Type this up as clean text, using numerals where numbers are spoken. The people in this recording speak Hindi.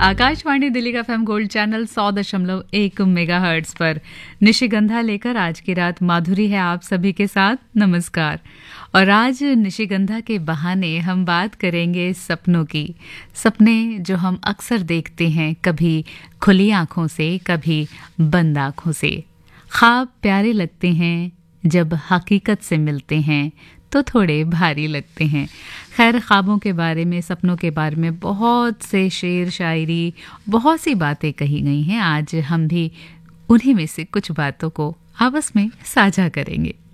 आकाशवाणी दिल्ली का एफएम गोल्ड चैनल 100.1 मेगाहर्ट्ज पर निशिगंधा लेकर आज की रात माधुरी है आप सभी के साथ। नमस्कार। और आज निशिगंधा के बहाने हम बात करेंगे सपनों की। सपने जो हम अक्सर देखते हैं, कभी खुली आंखों से, कभी बंद आंखों से। ख्वाब प्यारे लगते हैं, जब हकीकत से मिलते हैं तो थोड़े भारी लगते हैं। खैर, ख्वाबों के बारे में, सपनों के बारे में बहुत से शेर शायरी, बहुत सी बातें कही गई हैं। आज हम भी उन्हीं में से कुछ बातों को आपस में साझा करेंगे।